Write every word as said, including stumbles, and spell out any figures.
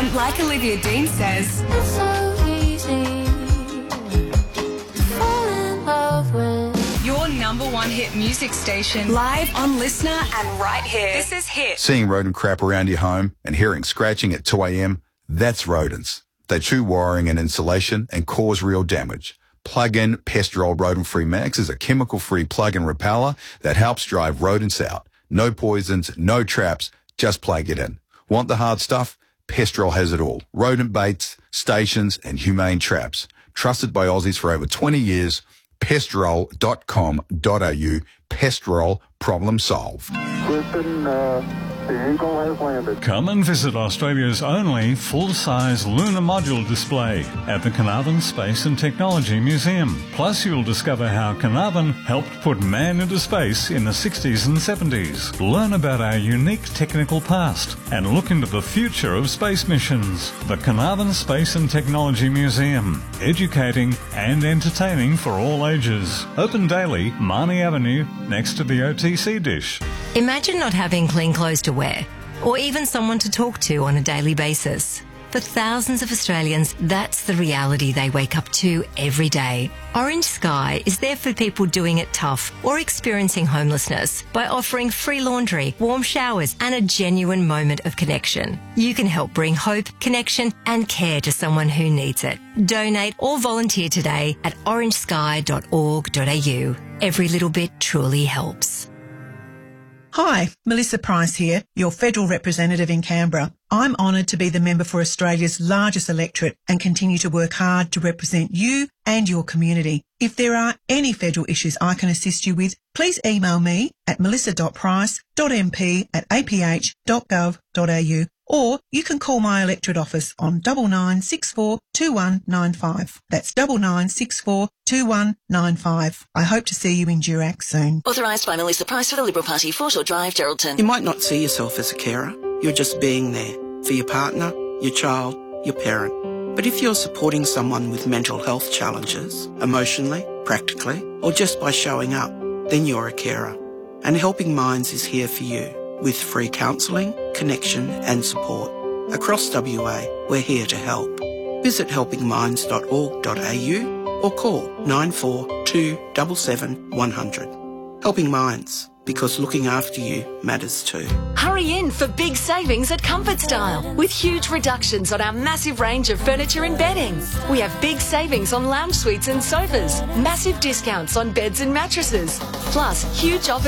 And like Olivia Dean says, It's so easy to fall in love with your number one hit music station, live on Listener and right here. This is Hit. Seeing rodent crap around your home and hearing scratching at two a.m., that's rodents. They chew wiring and insulation and cause real damage. Plug-in Pestrol Rodent-Free Max is a chemical-free plug-in repeller that helps drive rodents out. No poisons, no traps, just plug it in. Want the hard stuff? Pestrol has it all. Rodent baits, stations, and humane traps. Trusted by Aussies for over twenty years. Pestrol dot com dot a u. Pestrol, problem solved. Houston, uh, the Eagle has landed. Come and visit Australia's only full-size lunar module display at the Carnarvon Space and Technology Museum. Plus, you'll discover how Carnarvon helped put man into space in the sixties and seventies. Learn about our unique technical past and look into the future of space missions. The Carnarvon Space and Technology Museum, educating and entertaining for all ages. Open daily, Marnie Avenue, next to the O T C dish. Imagine not having clean clothes to wear, or even someone to talk to on a daily basis. For thousands of Australians, that's the reality they wake up to every day. Orange Sky is there for people doing it tough or experiencing homelessness by offering free laundry, warm showers, and a genuine moment of connection. You can help bring hope, connection, and care to someone who needs it. Donate or volunteer today at orange sky dot org dot a u. Every little bit truly helps. Hi, Melissa Price here, your federal representative in Canberra. I'm honoured to be the member for Australia's largest electorate and continue to work hard to represent you and your community. If there are any federal issues I can assist you with, please email me at melissa dot price dot m p at a p h dot gov dot a u, or you can call my electorate office on double nine six four two one nine five. That's double nine six four two one nine five. I hope to see you in Durack soon. Authorised by Melissa Price for the Liberal Party, Foreshore Drive, Geraldton. You might not see yourself as a carer. You're just being there for your partner, your child, your parent. But if you're supporting someone with mental health challenges, emotionally, practically, or just by showing up, then you're a carer. And Helping Minds is here for you with free counselling, connection and support. Across W A, we're here to help. Visit helping minds dot org dot a u or call nine four two seven seven one zero zero. Helping Minds, because looking after you matters too. Hurry in for big savings at Comfort Style with huge reductions on our massive range of furniture and bedding. We have big savings on lounge suites and sofas, massive discounts on beds and mattresses, plus huge offers